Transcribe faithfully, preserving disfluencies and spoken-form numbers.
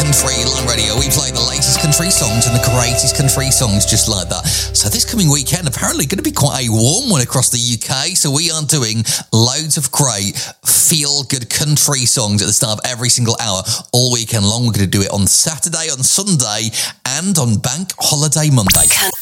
Country Line Radio. We play the latest country songs and the greatest country songs just like that. So this coming weekend, apparently going to be quite a warm one across the U K. So we are doing loads of great feel-good country songs at the start of every single hour all weekend long. We're going to do it on Saturday, on Sunday, and on Bank Holiday Monday.